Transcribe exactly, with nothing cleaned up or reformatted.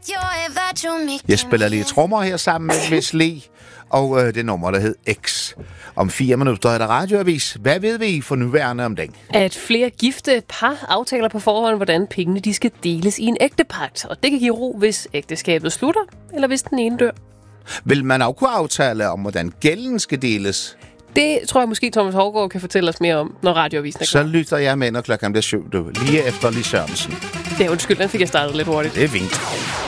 Jeg spiller lige trommer her sammen med Miss Lee, og øh, det nummer, der hed X. Om fire minutter er der radioavis. Hvad ved vi for nuværende om den? At flere gifte par aftaler på forhånd, hvordan pengene de skal deles i en ægtepagt. Og det kan give ro, hvis ægteskabet slutter, eller hvis den ene dør. Vil man også kunne aftale om, hvordan gælden skal deles? Det tror jeg måske, Thomas Haugaard kan fortælle os mere om, når radioavisen er klar. Så lytter jeg med, når klokken bliver syv, lige efter Lis Sørensen. Det er undskyld, den fik jeg startet lidt hurtigt. Det er fint.